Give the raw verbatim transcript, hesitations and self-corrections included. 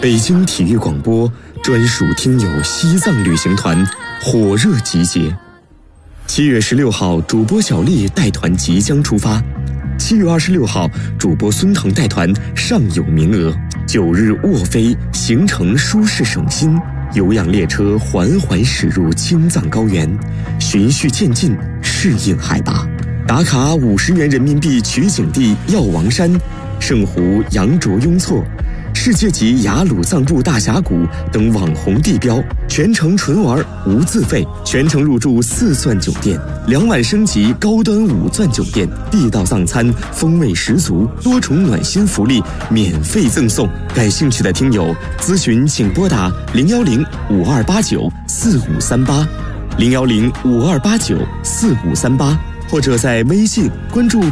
北京体育广播专属听友西藏旅行团火热集结。七月十六号，主播小丽带团即将出发。七月二十六号，主播孙腾带团尚有名额。九日卧飞，行程舒适省心，有氧列车缓缓驶入青藏高原，循序渐进，适应海拔。打卡五十元人民币取景地药王山、圣湖羊卓雍措、世界级雅鲁藏布大峡谷等网红地标，全程纯玩无自费，全程入住四钻酒店，两晚升级高端五钻酒店，地道藏餐风味十足，多重暖心福利免费赠送。感兴趣的听友咨询请拨打零幺零五二八九四五三八，零幺零五二八九四五三八，或者在微信关注